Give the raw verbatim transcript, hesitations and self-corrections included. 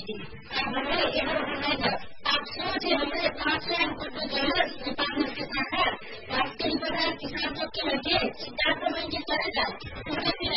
थी। अब हमारे इधर होने का आप सोचे हमारे पास से हमको तो जो है डिपार्टमेंट के साथ है आप तीन हजार किसानों के लगे चार करोड़ की करेगा